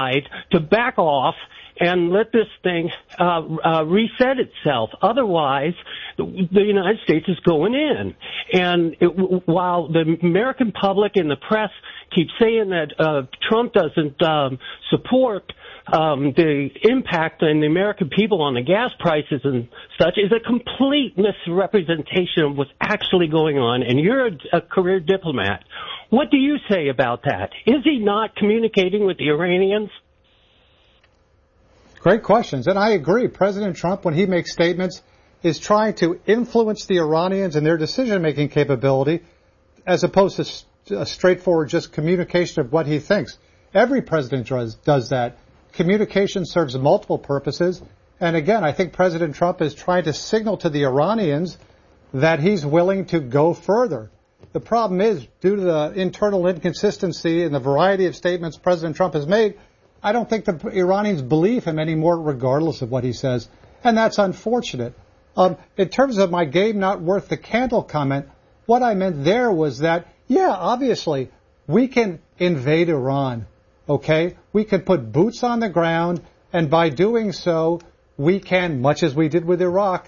to back off and let this thing reset itself. Otherwise, the United States is going in. And while the American public and the press keep saying that Trump doesn't support the impact on the American people on the gas prices and such, is a complete misrepresentation of what's actually going on. And you're a career diplomat. What do you say about that? Is he not communicating with the Iranians? Great questions. And I agree. President Trump, when he makes statements, is trying to influence the Iranians and their decision-making capability as opposed to a straightforward just communication of what he thinks. Every president does that. Communication serves multiple purposes. And again, I think President Trump is trying to signal to the Iranians that he's willing to go further. The problem is, due to the internal inconsistency and the variety of statements President Trump has made, I don't think the Iranians believe him anymore, regardless of what he says. And that's unfortunate. In terms of my game not worth the candle comment, what I meant there was that, yeah, obviously, we can invade Iran, okay? We can put boots on the ground, and by doing so, we can, much as we did with Iraq,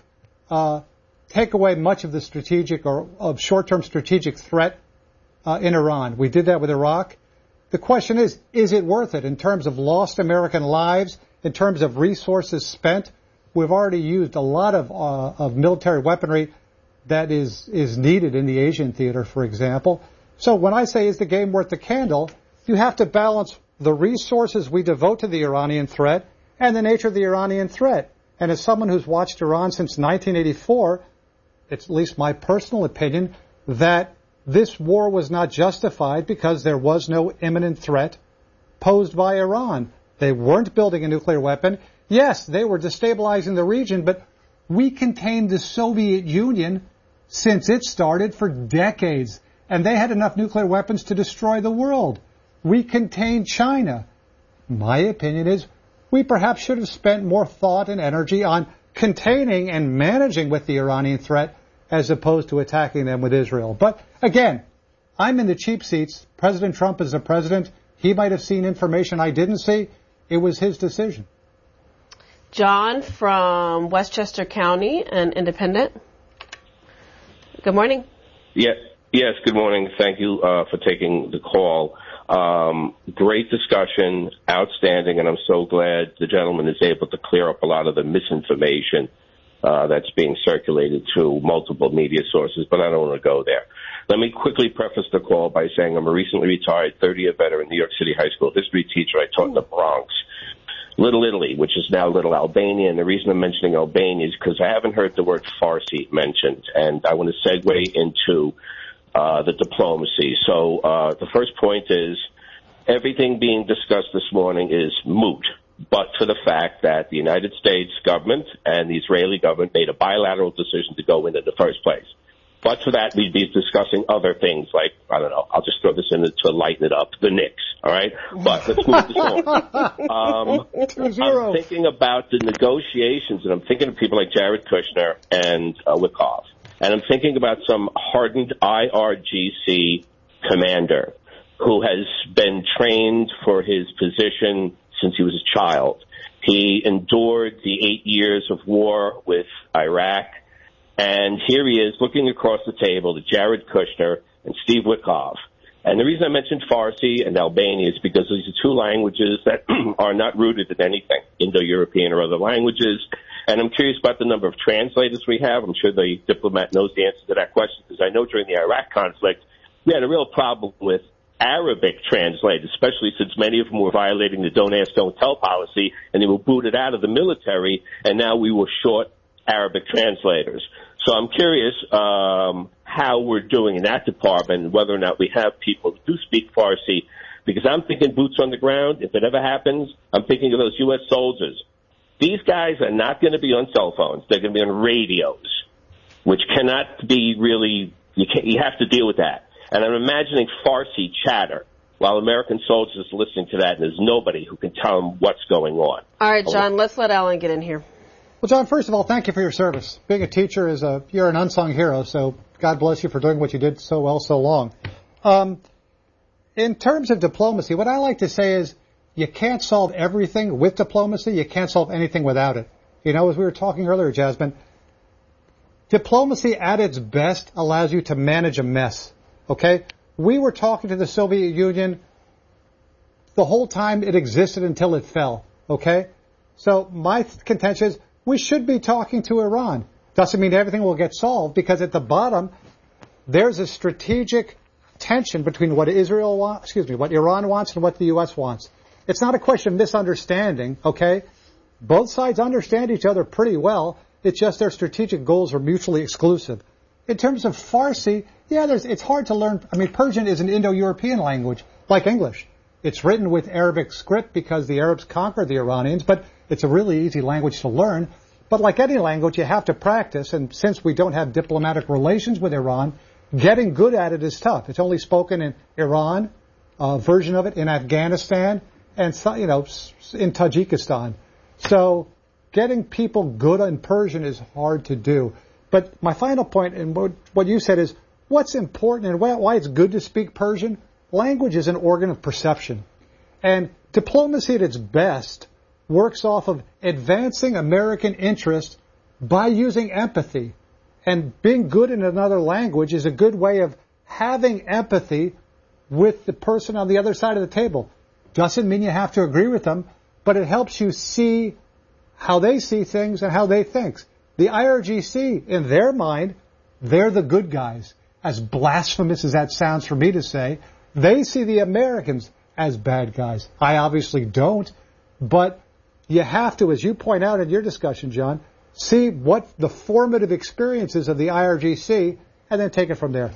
take away much of the strategic or of short-term strategic threat in Iran. We did that with Iraq. The question is it worth it in terms of lost American lives, in terms of resources spent? We've already used a lot of military weaponry that is needed in the Asian theater, for example. So when I say is the game worth the candle, you have to balance the resources we devote to the Iranian threat and the nature of the Iranian threat. And as someone who's watched Iran since 1984, it's at least my personal opinion that this war was not justified because there was no imminent threat posed by Iran. They weren't building a nuclear weapon. Yes, they were destabilizing the region, but we contained the Soviet Union since it started for decades, and they had enough nuclear weapons to destroy the world. We contained China. My opinion is we perhaps should have spent more thought and energy on containing and managing with the Iranian threat as opposed to attacking them with Israel. But again, I'm in the cheap seats. President Trump is the president. He might have seen information I didn't see. It was his decision. John from Westchester County, an independent. Good morning. Yes, good morning. Thank you for taking the call. Great discussion, outstanding, and I'm so glad the gentleman is able to clear up a lot of the misinformation that's being circulated through multiple media sources, but I don't want to go there. Let me quickly preface the call by saying I'm a recently retired 30-year veteran New York City high school history teacher. I taught in the Bronx, Little Italy, which is now Little Albania, and the reason I'm mentioning Albania is because I haven't heard the word Farsi mentioned, and I want to segue into the diplomacy. So the first point is everything being discussed this morning is moot, but for the fact that the United States government and the Israeli government made a bilateral decision to go in the first place. But for that, we'd be discussing other things like, I don't know, I'll just throw this in to lighten it up, the Knicks, all right? But let's move this on. I'm thinking about the negotiations, and I'm thinking of people like Jared Kushner and Wickoff. And I'm thinking about some hardened IRGC commander who has been trained for his position since he was a child. He endured the 8 years of war with Iraq. And here he is looking across the table to Jared Kushner and Steve Wickoff. And the reason I mentioned Farsi and Albania is because these are two languages that are not rooted in anything, Indo-European or other languages. And I'm curious about the number of translators we have. I'm sure the diplomat knows the answer to that question because I know during the Iraq conflict, we had a real problem with Arabic translators, especially since many of them were violating the don't ask, don't tell policy, and they were booted out of the military, and now we were short Arabic translators. So I'm curious how we're doing in that department, whether or not we have people who do speak Farsi, because I'm thinking boots on the ground. If it ever happens, I'm thinking of those U.S. soldiers. These guys are not going to be on cell phones. They're going to be on radios, which cannot be really, you have to deal with that. And I'm imagining Farsi chatter while American soldiers are listening to that, and there's nobody who can tell them what's going on. All right, John, let's let Alan get in here. Well, John, first of all, thank you for your service. Being a teacher you're an unsung hero, so God bless you for doing what you did so well so long. In terms of diplomacy, what I like to say is you can't solve everything with diplomacy. You can't solve anything without it. You know, as we were talking earlier, Jasmine, diplomacy at its best allows you to manage a mess. Okay? We were talking to the Soviet Union the whole time it existed until it fell. Okay? So my contention is we should be talking to Iran. Doesn't mean everything will get solved, because at the bottom, there's a strategic tension between what what Iran wants and what the U.S. wants. It's not a question of misunderstanding, okay? Both sides understand each other pretty well. It's just their strategic goals are mutually exclusive. In terms of Farsi, it's hard to learn. I mean, Persian is an Indo-European language, like English. It's written with Arabic script because the Arabs conquered the Iranians, but it's a really easy language to learn. But like any language, you have to practice, and since we don't have diplomatic relations with Iran, getting good at it is tough. It's only spoken in Iran, a version of it in Afghanistan, and in Tajikistan. So getting people good in Persian is hard to do. But my final point, and what you said, is what's important and why it's good to speak Persian. Language is an organ of perception. And diplomacy at its best works off of advancing American interest by using empathy. And being good in another language is a good way of having empathy with the person on the other side of the table. Doesn't mean you have to agree with them, but it helps you see how they see things and how they think. The IRGC, in their mind, they're the good guys. As blasphemous as that sounds for me to say, they see the Americans as bad guys. I obviously don't, but you have to, as you point out in your discussion, John, see what the formative experiences of the IRGC and then take it from there.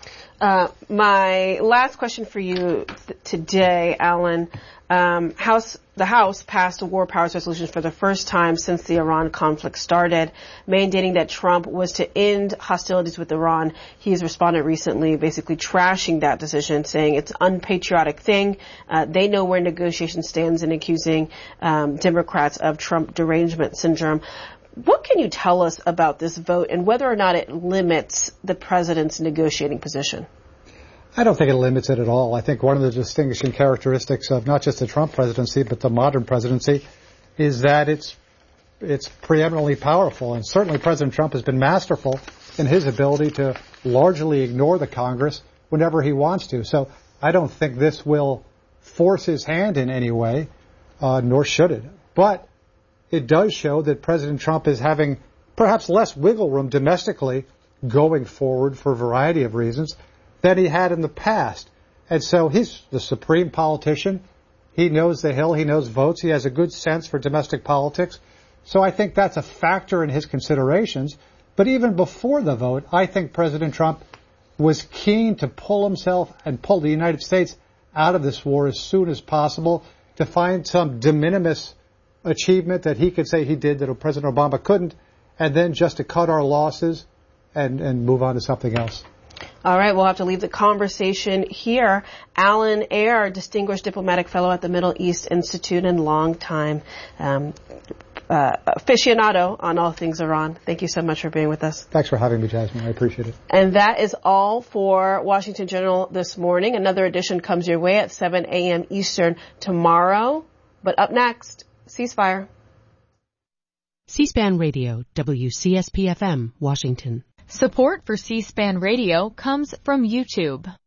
My last question for you today, Alan. The House passed a war powers resolution for the first time since the Iran conflict started, mandating that Trump was to end hostilities with Iran. He has responded recently, basically trashing that decision, saying it's an unpatriotic thing. They know where negotiation stands, and accusing Democrats of Trump derangement syndrome. What can you tell us about this vote and whether or not it limits the president's negotiating position? I don't think it limits it at all. I think one of the distinguishing characteristics of not just the Trump presidency, but the modern presidency, is that it's preeminently powerful. And certainly President Trump has been masterful in his ability to largely ignore the Congress whenever he wants to. So I don't think this will force his hand in any way, nor should it. But it does show that President Trump is having perhaps less wiggle room domestically going forward for a variety of reasons than he had in the past. And so he's the supreme politician. He knows the Hill. He knows votes. He has a good sense for domestic politics. So I think that's a factor in his considerations. But even before the vote, I think President Trump was keen to pull himself and pull the United States out of this war as soon as possible, to find some de minimis achievement that he could say he did that President Obama couldn't, and then just to cut our losses and move on to something else. All right, we'll have to leave the conversation here. Alan Ayer, Distinguished Diplomatic Fellow at the Middle East Institute and longtime aficionado on all things Iran. Thank you so much for being with us. Thanks for having me, Jasmine. I appreciate it. And that is all for Washington Journal this morning. Another edition comes your way at 7 a.m. Eastern tomorrow. But up next, Ceasefire. C-SPAN Radio, WCSP-FM, Washington. Support for C-SPAN Radio comes from YouTube.